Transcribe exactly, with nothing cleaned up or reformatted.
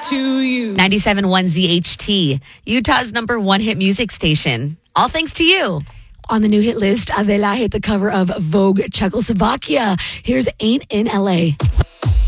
to you. ninety-seven point one Z H T, Utah's number one hit music station. All thanks to you. On the new hit list, Adela hit the cover of Vogue Czechoslovakia. Here's Ain't in L A.